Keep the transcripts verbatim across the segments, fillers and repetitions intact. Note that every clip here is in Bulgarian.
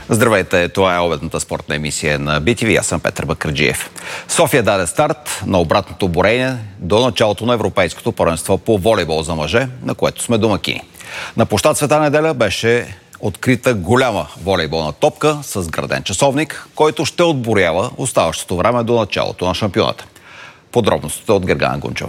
Здравейте, това е обедната спортна емисия на би ти ви. Аз съм Петър Бакърджиев. София даде старт на обратното борение до началото на Европейското първенство по волейбол за мъже, на което сме домакини. На площад Света неделя беше открита голяма волейболна топка с граден часовник, който ще отборява оставащото време до началото на шампионата. Подробностите от Гергана Гунчева.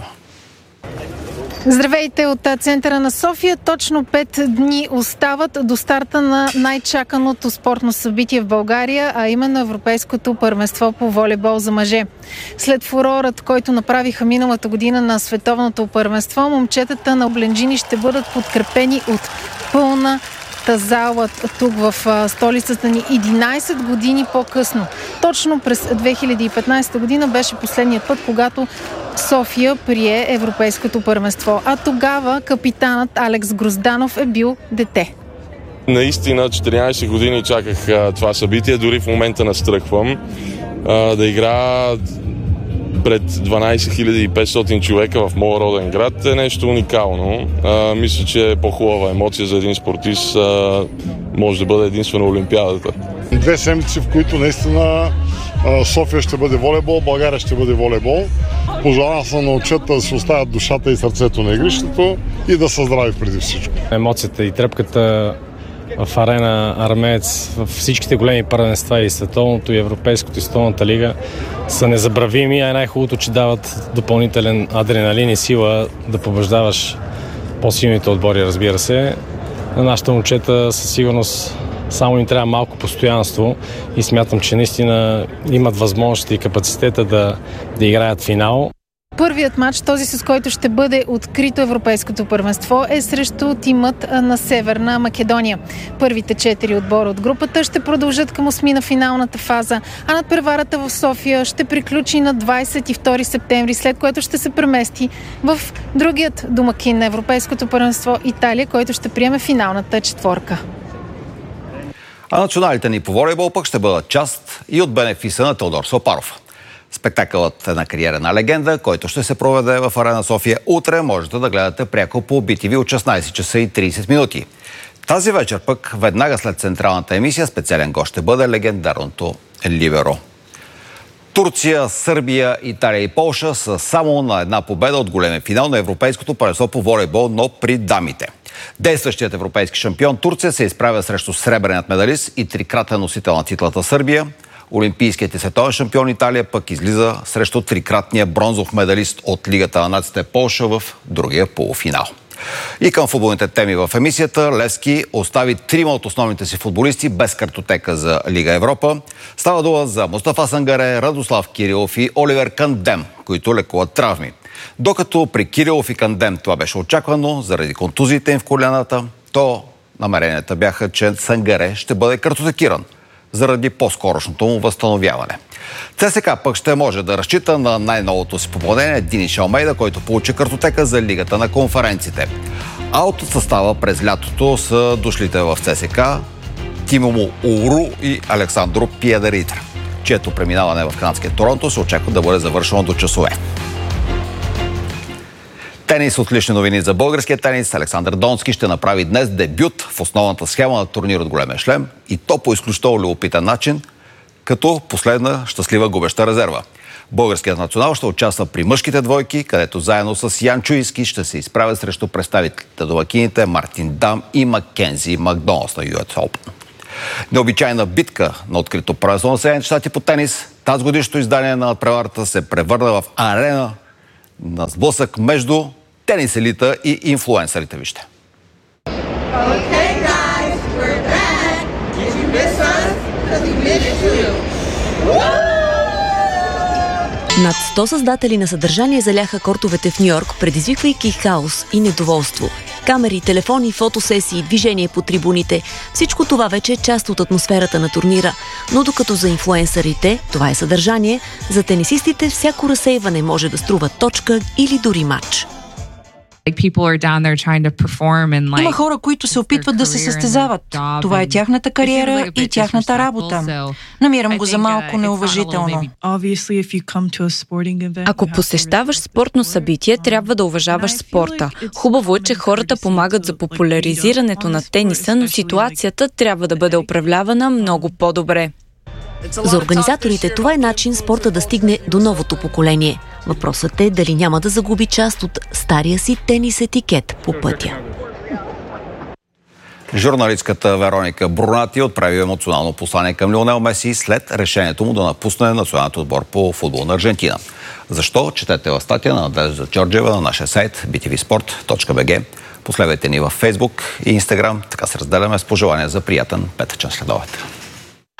Здравейте от центъра на София. Точно пет дни остават до старта на най-чаканото спортно събитие в България, а именно Европейското първенство по волейбол за мъже. След фурорът, който направиха миналата година на световното първенство, момчетата на Обленджини ще бъдат подкрепени от пълна зала тук в столицата ни единайсет години по-късно. Точно през две хиляди и петнайсета година беше последният път, когато София прие Европейското първенство. А тогава капитанът Алекс Грозданов е бил дете. Наистина четиринайсет години чаках а, това събитие, дори в момента настръхвам а, да игра пред дванайсет хиляди и петстотин човека в моя роден град е нещо уникално. А, мисля, че е по-хубава емоция за един спортист. А, може да бъде единствено Олимпиадата. Две седмици, в които наистина София ще бъде волейбол, България ще бъде волейбол. Пожелавам се научат да се оставят душата и сърцето на игрището и да са здрави преди всичко. Емоцията и тръпката в арена Армеец, в всичките големи първенства и световното, и европейското, и световната лига са незабравими, а е най-хубавото, че дават допълнителен адреналин и сила да побеждаваш по-силните отбори, разбира се. На нашите момчета със сигурност само им трябва малко постоянство и смятам, че наистина имат възможност и капацитета да, да играят финал. Първият матч, този с който ще бъде открито Европейското първенство, е срещу тимът на Северна Македония. Първите четири отбора от групата ще продължат към осми на финалната фаза, а надпреварата в София ще приключи на двайсет и втори септември, след което ще се премести в другият домакин на Европейското първенство Италия, който ще приеме финалната четворка. А националите ни по волейбол пък ще бъдат част и от бенефиса на Теодор Сопаров. Спектакълът е на кариерна легенда, който ще се проведе в Арена София утре. Можете да гледате пряко по би ти ви от шестнайсет часа и трийсет минути. Тази вечер пък, веднага след централната емисия, специален гост ще бъде легендарното либеро. Турция, Сърбия, Италия и Полша са само на една победа от големия финал на Европейското първенство по волейбол, но при дамите. Действащият европейски шампион Турция се изправя срещу сребреният медалист и трикратен носител на титлата Сърбия. Олимпийският и световен шампион Италия пък излиза срещу трикратния бронзов медалист от Лигата на нациите Полша в другия полуфинал. И към футболните теми в емисията, Левски остави трима от основните си футболисти без картотека за Лига Европа. Става дума за Мустафа Сангаре, Радослав Кирилов и Оливер Кандем, които лекуват травми. Докато при Кирилов и Кандем това беше очаквано заради контузиите им в колената, то намеренията бяха, че Сангаре ще бъде картотекиран заради по-скорошното му възстановяване. ЦСКА пък ще може да разчита на най-новото си попълнение Диниш Алмейда, който получи картотека за Лигата на конференците. А от състава през лятото са дошлите в ЦСКА Тимо Уру и Александро Пиедеритра, чието преминаване в канадския Торонто се очаква да бъде завършено до часове. Тенис, отлични новини за българския тенис. Александър Донски ще направи днес дебют в основната схема на турнир от големия шлем и то по изключително любопитен начин, като последна щастлива губеща резерва. Българският национал ще участва при мъжките двойки, където заедно с Ян Чуйски ще се изправят срещу представителите домакините Мартин Дам и Маккензи Макдоналдс на Ю Ес Open. Необичайна битка на открито първенство на Съединените щати по тенис. Тази годишното издание на надпреварата се превърна в арена на сблъсък между тенис елита и инфлуенсърите. Вижте. Okay, guys, we're back. Did you miss us? Because we missed you. Над сто създатели на съдържание заляха кортовете в Ню-Йорк, предизвиквайки хаос и недоволство. Камери, телефони, фотосесии, движение по трибуните. Всичко това вече е част от атмосферата на турнира. Но докато за инфлуенсърите това е съдържание, за тенисистите всяко разсейване може да струва точка или дори матч. Има хора, които се опитват да се състезават. Това е тяхната кариера и тяхната работа. Намирам го за малко неуважително. Ако посещаваш спортно събитие, трябва да уважаваш спорта. Хубаво е, че хората помагат за популяризирането на тениса, но ситуацията трябва да бъде управлявана много по-добре. За организаторите това е начин спорта да стигне до новото поколение. Въпросът е дали няма да загуби част от стария си тенис етикет по пътя. Журналистката Вероника Брунати отправи емоционално послание към Лионел Меси след решението му да напусне националният отбор по футбол на Аржентина. Защо? Четете в статия на Надежда Джорджева на нашия сайт би ти ви спорт точка би джи. Последвайте ни във Фейсбук и Инстаграм. Така се разделяме с пожелания за приятен петъчен следобед.